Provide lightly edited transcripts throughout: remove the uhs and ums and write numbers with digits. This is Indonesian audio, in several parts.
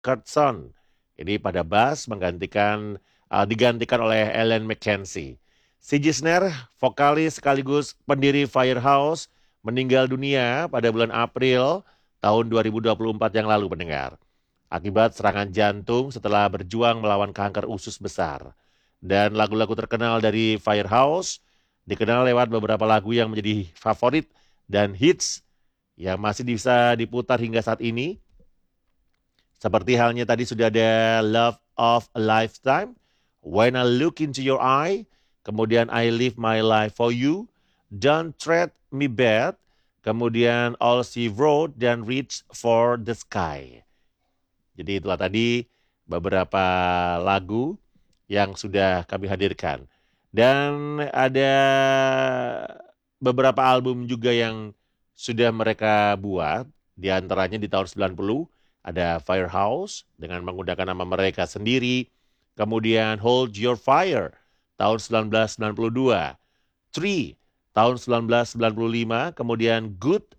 Kurtzon. Ini pada bass digantikan oleh Ellen McKenzie. C.J. Snare, vokalis sekaligus pendiri Firehouse, meninggal dunia pada bulan April tahun 2024 yang lalu, pendengar. Akibat serangan jantung setelah berjuang melawan kanker usus besar. Dan lagu-lagu terkenal dari Firehouse dikenal lewat beberapa lagu yang menjadi favorit dan hits yang masih bisa diputar hingga saat ini. Seperti halnya tadi sudah ada Love of a Lifetime, When I Look Into Your Eye, kemudian I Live My Life For You, Don't Treat Me Bad, kemudian All She Wrote, dan Reach for the Sky. Jadi itulah tadi beberapa lagu yang sudah kami hadirkan. Dan ada beberapa album juga yang sudah mereka buat, di antaranya di tahun 90 ada Firehouse dengan menggunakan nama mereka sendiri. Kemudian Hold Your Fire tahun 1992. Tree tahun 1995. Kemudian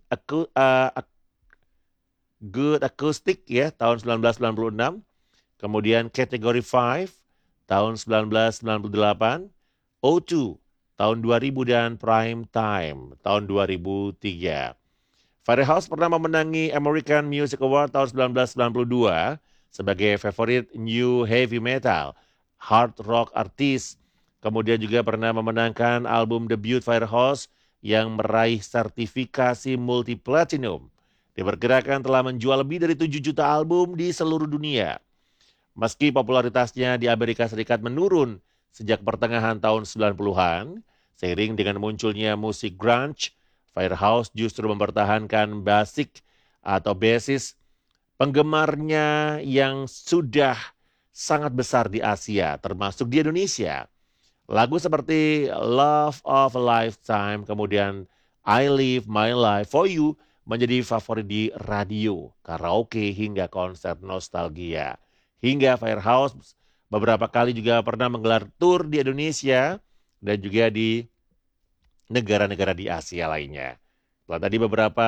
Good Acoustic ya tahun 1996. Kemudian Category 5 tahun 1998. O2 tahun 2000 dan Prime Time tahun 2003. Firehouse pernah memenangi American Music Award tahun 1992 sebagai favorit New Heavy Metal, Hard Rock Artist. Kemudian juga pernah memenangkan album debut Firehouse yang meraih sertifikasi multi-platinum. Diperkirakan telah menjual lebih dari 7 juta album di seluruh dunia. Meski popularitasnya di Amerika Serikat menurun sejak pertengahan tahun 90-an, seiring dengan munculnya musik grunge, Firehouse justru mempertahankan basis penggemarnya yang sudah sangat besar di Asia, termasuk di Indonesia. Lagu seperti Love of a Lifetime, kemudian I Live My Life For You menjadi favorit di radio, karaoke, hingga konser nostalgia. Hingga Firehouse beberapa kali juga pernah menggelar tour di Indonesia dan juga di negara-negara di Asia lainnya. Setelah tadi beberapa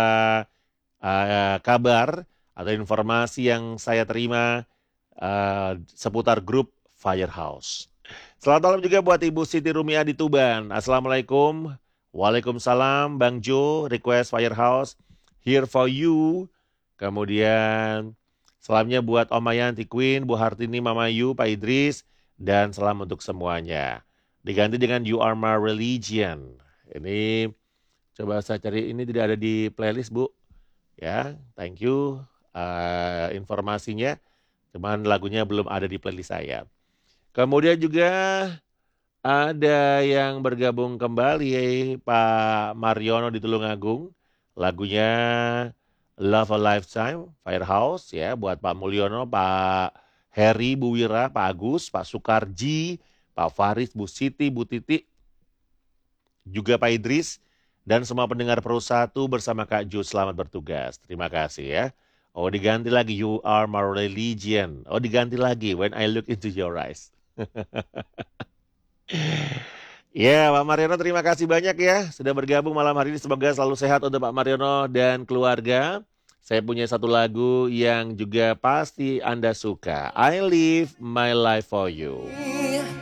kabar atau informasi yang saya terima seputar grup Firehouse. Selamat malam juga buat Ibu Siti Rumia di Tuban. Assalamualaikum. Waalaikumsalam Bang Jo, request Firehouse, Here For You. Kemudian salamnya buat Om Mayanti Queen, Bu Hartini, Mama Yu, Pak Idris, dan salam untuk semuanya. Diganti dengan You Are My Religion. Ini coba saya cari, ini tidak ada di playlist, Bu. Ya, thank you informasinya. Cuman lagunya belum ada di playlist saya. Kemudian juga ada yang bergabung kembali, Pak Mariono di Tulungagung. Lagunya Love a Lifetime, Firehouse ya, buat Pak Mulyono, Pak Heri, Bu Wira, Pak Agus, Pak Sukarji, Pak Faris, Bu Siti, Bu Titi, juga Pak Idris, dan semua pendengar Pro 1 bersama Kak Jo, selamat bertugas. Terima kasih ya. Oh, diganti lagi You Are My Religion. Oh, diganti lagi When I Look Into Your Eyes. Ya, Pak Mariono, terima kasih banyak ya sudah bergabung malam hari ini. Semoga selalu sehat untuk Pak Mariono dan keluarga. Saya punya satu lagu yang juga pasti Anda suka. I Live My Life For You.